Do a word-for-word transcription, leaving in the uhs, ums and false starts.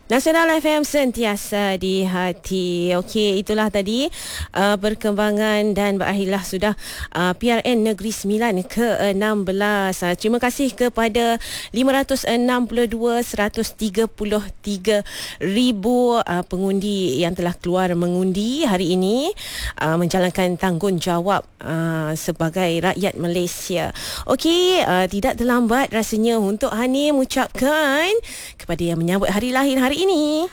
Nasional F M sentiasa di hati. Okey, itulah tadi uh, perkembangan dan berakhirlah sudah uh, P R N Negeri Sembilan ke enam belas. Uh, terima kasih kepada lima ratus enam puluh dua seratus tiga puluh tiga ribu uh, pengundi yang telah keluar mengundi hari ini, uh, menjalankan tanggungjawab uh, sebagai rakyat Malaysia. Okey, uh, tidak terlambat rasanya untuk Hani mengucapkan kepada yang menyambut hari lahir hari ini.